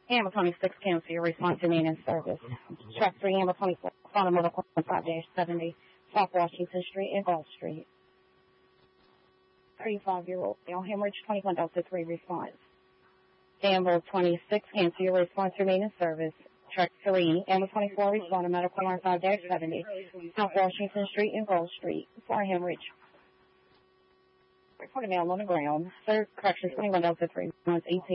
Amber 26 cancel your response to maintenance service. Truck 3, Amber 24, Fundamental 5-70, South Washington Street and Gulf Street. 35-year-old male hemorrhage, 21 Delta 3 response. Amber 26 cancel your response to maintenance service. Truck 3, Amber 24, respond to medical line 5-70, South Washington Street and Gulf Street for hemorrhage. Report a male on the ground. Third correction, 21 Delta 3 response, 18.